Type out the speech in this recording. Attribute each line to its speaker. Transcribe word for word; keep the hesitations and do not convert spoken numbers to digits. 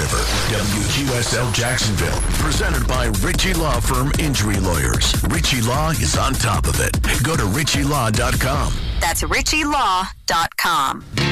Speaker 1: River. W Q S L Jacksonville. Presented by Ritchie Law Firm Injury Lawyers. Ritchie Law is on top of it. Go to ritchie law dot com.
Speaker 2: That's ritchie law dot com.